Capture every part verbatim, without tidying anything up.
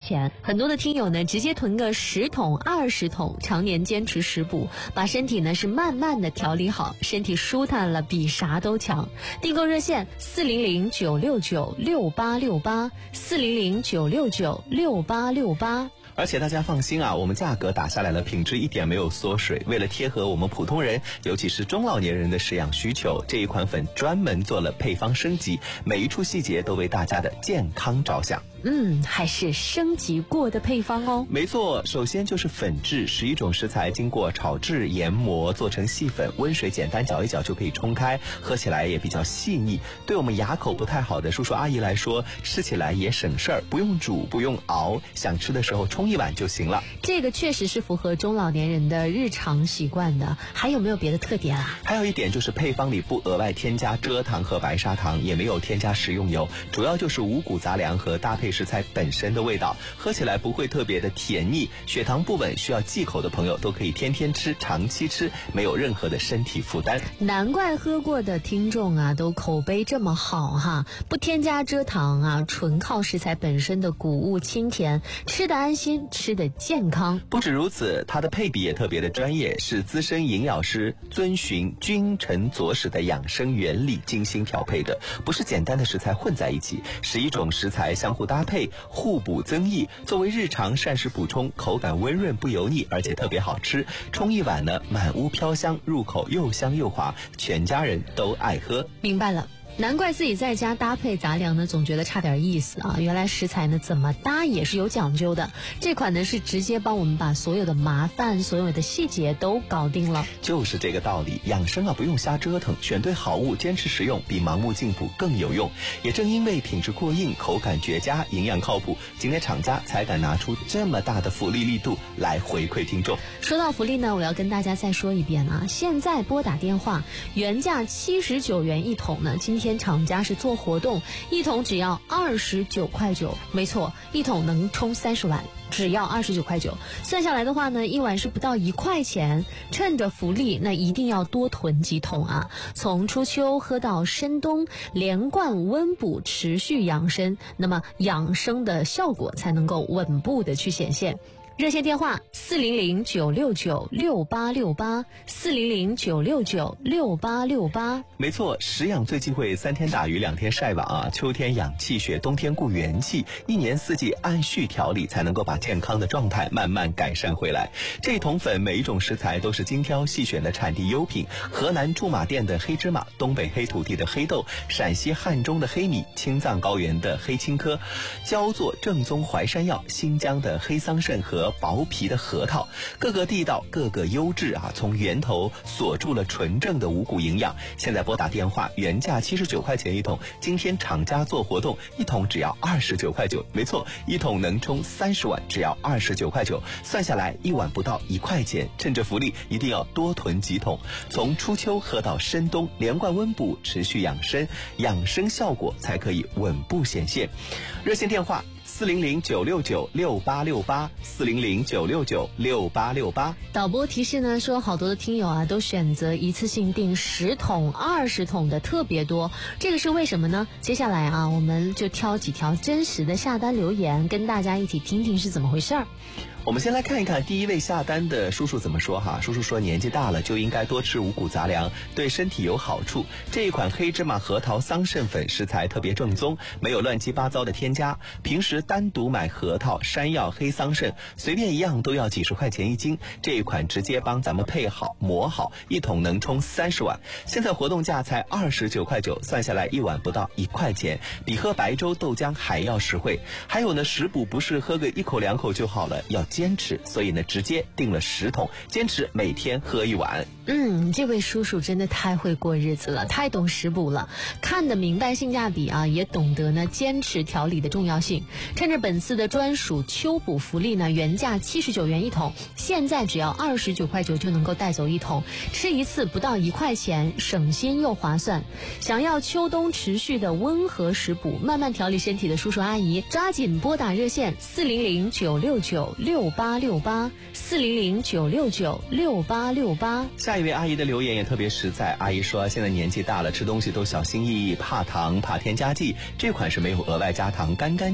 钱。很多的听友呢，直接囤个十桶、二十桶，常年坚持食补，把身体呢是慢慢的调理好，身体舒坦了，比啥都强。订购热线四零零九六九六八六八，四零零九六九六八六八。 而且大家放心啊，我们价格打下来了，品质一点没有缩水。为了贴合我们普通人，尤其是中老年人的食养需求，这一款粉专门做了配方升级，每一处细节都为大家的健康着想。 嗯，还是升级过的配方哦。 没错，首先就是粉质，十一种食材经过炒制、研磨做成细粉，温水简单搅一搅就可以冲开，喝起来也比较细腻。对我们牙口不太好的叔叔阿姨来说，吃起来也省事儿，不用煮，不用熬，想吃的时候冲一碗就行了。 这个确实是符合中老年人的日常习惯的。还有没有别的特点啊？ 还有一点就是配方里不额外添加蔗糖和白砂糖，也没有添加食用油，主要就是五谷杂粮和搭配食材本身的味道，喝起来不会特别的甜腻，血糖不稳需要忌口的朋友都可以天天吃，长期吃，没有任何的身体负担。 难怪喝过的听众啊都口碑这么好哈，不添加蔗糖啊，纯靠食材本身的谷物清甜，吃得安心，吃得健康。 不止如此，它的配比也特别的专业，是资深营养师遵循君臣佐使的养生原理精心调配的，不是简单的食材混在一起，十一种食材相互搭配，互补增益，作为日常膳食补充，口感温润不油腻，而且特别好吃。冲一碗呢，满屋飘香，入口又香又滑，全家人都爱喝。 明白了。难怪自己在家搭配杂粮呢，总觉得差点意思啊！原来食材呢怎么搭也是有讲究的。这款呢是直接帮我们把所有的麻烦、所有的细节都搞定了。 就是这个道理，养生啊不用瞎折腾，选对好物，坚持使用，比盲目进补更有用。也正因为品质过硬、口感绝佳、营养靠谱，今天厂家才敢拿出这么大的福利力度来回馈听众。 说到福利呢，我要跟大家再说一遍啊！现在拨打电话，原价七十九元一桶呢，今天厂家是做活动，一桶只要二十九块九，没错，一桶能冲三十碗，只要二十九块九。算下来的话呢，一碗是不到一块钱，趁着福利，那一定要多囤几桶啊！从初秋喝到深冬，连贯温补，持续养生，那么养生的效果才能够稳步的去显现。热线电话四零零九六九六八六八，四零零九六九六八六八。 没错，食养最忌讳三天打鱼两天晒网啊！秋天养气血，冬天固元气，一年四季按序调理，才能够把健康的状态慢慢改善回来。这桶粉每一种食材都是精挑细选的产地优品，河南驻马店的黑芝麻，东北黑土地的黑豆，陕西汉中的黑米，青藏高原的黑青稞，焦作正宗淮山药，新疆的黑桑葚和薄皮的核桃，各个地道，各个优质啊！从源头锁住了纯正的五谷营养。现在拨打电话，原价七十九块钱一桶，今天厂家做活动，一桶只要二十九块九。没错，一桶能冲三十碗，只要二十九块九，算下来一碗不到一块钱。趁着福利，一定要多囤几桶。从初秋喝到深冬，连贯温补，持续养生，养生效果才可以稳步显现。热线电话四零零九六九六八六八，四零零九六九六八六八。 导播提示呢说，好多的听友啊都选择一次性订十桶、二十桶的特别多，这个是为什么呢？接下来啊，我们就挑几条真实的下单留言，跟大家一起听听是怎么回事儿。 我们先来看一看第一位下单的叔叔怎么说哈。叔叔说，年纪大了就应该多吃五谷杂粮，对身体有好处。这一款黑芝麻核桃桑葚粉食材特别正宗，没有乱七八糟的添加。平时单独买核桃、山药、黑桑葚，随便一样都要几十块钱一斤。这一款直接帮咱们配好磨好，一桶能冲三十碗。现在活动价才二十九块九，算下来一碗不到一块钱，比喝白粥豆浆还要实惠。还有呢，食补不是喝个一口两口就好了，要坚持，所以呢直接订了十桶，坚持每天喝一碗。 嗯，这位叔叔真的太会过日子了，太懂食补了，看得明白性价比啊，也懂得呢坚持调理的重要性。趁着本次的专属秋补福利呢，原价七十九元一桶，现在只要二十九块九就能够带走一桶，吃一次不到一块钱，省心又划算。想要秋冬持续的温和食补，慢慢调理身体的叔叔阿姨，抓紧拨打热线四零零九六九六八六八，四零零九六九六八六八。 下一位阿姨的留言也特别实在，阿姨说现在年纪大了，吃东西都小心翼翼，怕糖怕添加剂，这款是没有额外加糖，干干净净的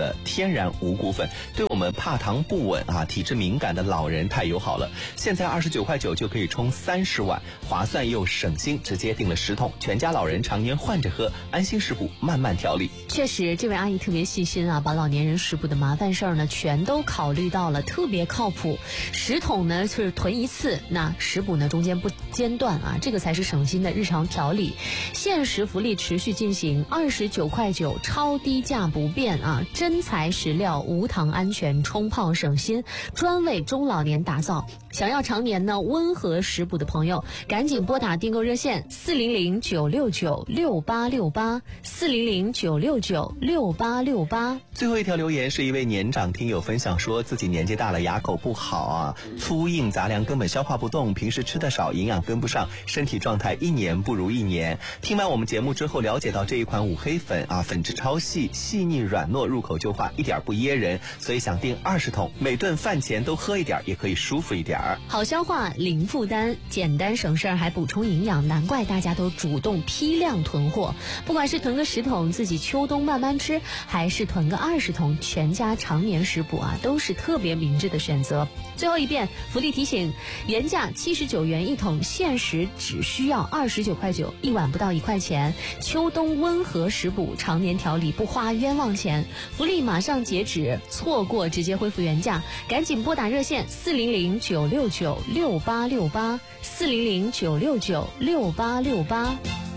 的天然五谷粉，对我们怕糖不稳啊、体质敏感的老人太友好了。现在二十九块九就可以冲三十碗，划算又省心，直接订了十桶，全家老人常年换着喝，安心食补，慢慢调理。 确实，这位阿姨特别细心啊，把老年人食补的麻烦事儿呢全都考虑到了，特别靠谱。十桶呢是囤一次，那食补呢中间不间断啊，这个才是省心的日常调理。限时福利持续进行，二十九块九，超低价不变啊！真材实料，无糖安全，冲泡省心，专为中老年打造。想要常年呢温和食补的朋友，赶紧拨打订购热线四零零九六九六八六八四零零九六九六八六八。 最后一条留言是一位年长听友分享说，自己年纪大了，牙口不好啊，粗硬杂粮根本消化不动，平时吃的少，营养跟不上，身体状态一年不如一年。听完我们节目之后，了解到这一款五黑粉啊，粉质超细，细腻软糯，入口就化，一点不噎人，所以想订二十桶，每顿饭前都喝一点，也可以舒服一点。 好消化，零负担，简单省事儿，还补充营养，难怪大家都主动批量囤货。不管是囤个十桶自己秋冬慢慢吃，还是囤个二十桶全家常年食补啊，都是特别明智的选择。最后一遍福利提醒，原价七十九元一桶，限时只需要二十九块九，一碗不到一块钱。秋冬温和食补，常年调理，不花冤枉钱。福利马上截止，错过直接恢复原价，赶紧拨打热线四零零九六九六八六八四零零九六九六八六八。